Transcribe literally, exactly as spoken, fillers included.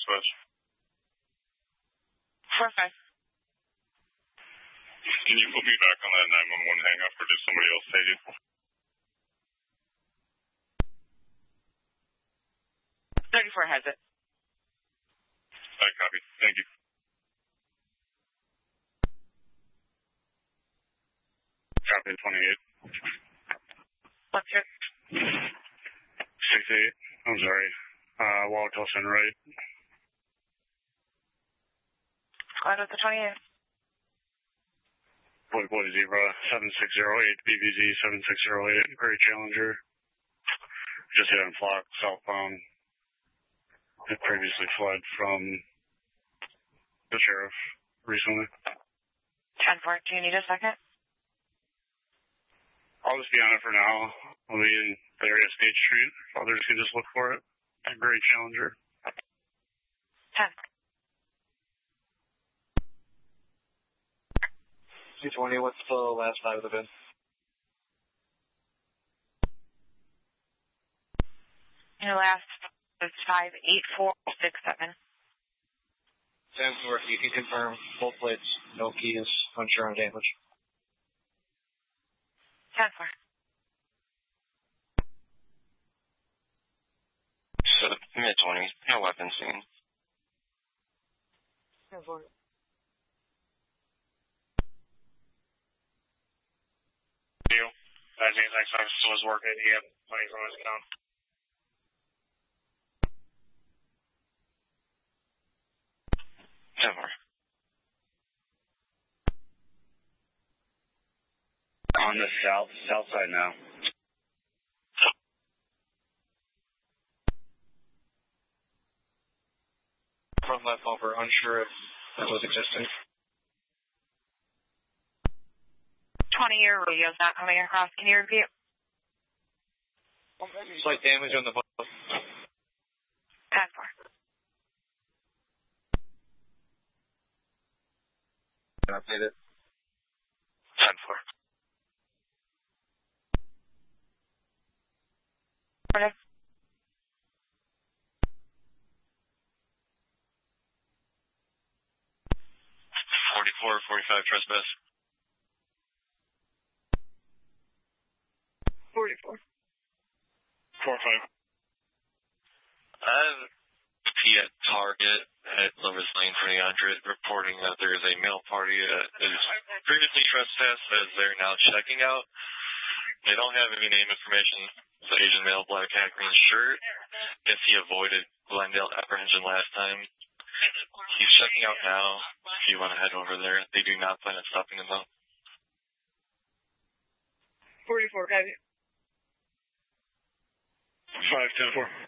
Northwest. four five. Can you put me back on that nine one one hang up, or did somebody else take it? thirty-four has it. I copy. Thank you. Copy twenty-eight. What's your? six eight. I'm sorry. Uh, Walt Wilson, right? Go ahead with the twenty-eight. Boy, boy, Zebra, seven six zero eight, B B Z seven six zero eight, Great Challenger. Just hit on Flock, southbound. Had previously fled from the sheriff recently. ten four. Do you need a second? I'll just be on it for now. I'll be in the area of State Street. Others can just look for it. A Great Challenger. ten. two twenty, what's the last five of the bin? Your last is five eight four six seven. ten four, you can confirm both plates, no keys, unsure on damage. ten four. So, mid twenties, no weapons seen. ten four. Deal. That means next time still is working. He had money from his account. ten four. On the south, south side now. Front left bumper, unsure if that was existing. twenty, your radio's not coming across. Can you repeat? Slight damage on the bumper. ten four. Can I update it? ten four. Okay. forty-four, forty-five trespass. forty-four. four five. I have a P at Target at Lover's Lane twenty hundred reporting that there is a male party that is previously trespassed as they're now checking out. They don't have any name information. It's an Asian male, black hat, green shirt. Guess he avoided Glendale apprehension last time. He's checking out now. If you want to head over there, they do not plan on stopping him though. forty-four, copy. five ten four.